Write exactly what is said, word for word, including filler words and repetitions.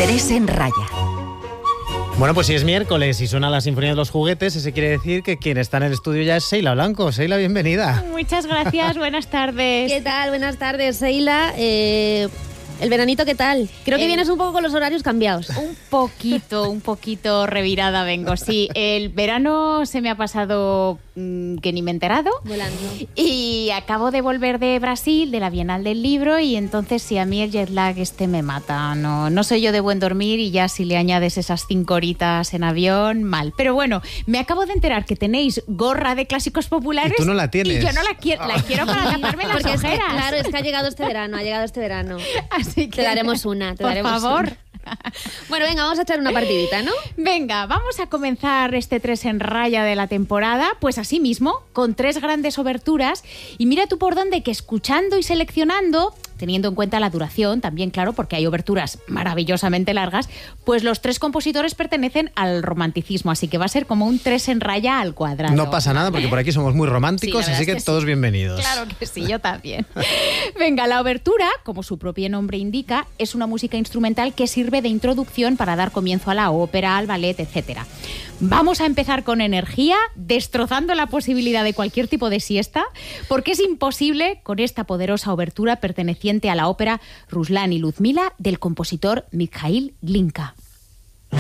Tres en Raya. Bueno, pues si es miércoles y suena la Sinfonía de los Juguetes, ese quiere decir que quien está en el estudio ya es Seila Blanco. Seila, bienvenida. Muchas gracias, buenas tardes. ¿Qué tal? Buenas tardes, Seila. Eh, ¿El veranito qué tal? Creo que El... vienes un poco con los horarios cambiados. Un poquito, un poquito revirada vengo, sí. El verano se me ha pasado mmm, que ni me he enterado. Volando. Y acabo de volver de Brasil, de la Bienal del Libro, y entonces sí, a mí el jet lag este me mata. No, no soy yo de buen dormir y ya si le añades esas cinco horitas en avión, mal. Pero bueno, me acabo de enterar que tenéis gorra de clásicos populares. Y tú no la tienes. Y yo no la quiero, la quiero para taparme las Porque ojeras. es que, claro, es que ha llegado este verano, ha llegado este verano. Así que te daremos una, te por daremos favor. una. Bueno, venga, vamos a echar una partidita, ¿no? Venga, vamos a comenzar este tres en raya de la temporada, pues así mismo, con tres grandes oberturas. Y mira tú por dónde, que escuchando y seleccionando, teniendo en cuenta la duración, también claro, porque hay oberturas maravillosamente largas, pues los tres compositores pertenecen al romanticismo, así que va a ser como un tres en raya al cuadrado. No pasa nada, porque por aquí somos muy románticos, Sí, así que, que todos sí. bienvenidos. Claro que sí, yo también. Venga, la obertura, como su propio nombre indica, es una música instrumental que sirve de introducción para dar comienzo a la ópera, al ballet, etcétera. Vamos a empezar con energía, destrozando la posibilidad de cualquier tipo de siesta, porque es imposible con esta poderosa obertura perteneciente a la ópera Ruslan y Luzmila del compositor Mikhail Glinka.